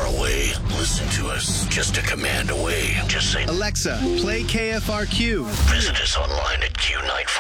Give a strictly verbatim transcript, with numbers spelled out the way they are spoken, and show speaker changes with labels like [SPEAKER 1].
[SPEAKER 1] away. Listen to us just a command away. Just say,
[SPEAKER 2] Alexa, play K F R Q.
[SPEAKER 1] Visit us online at Q nine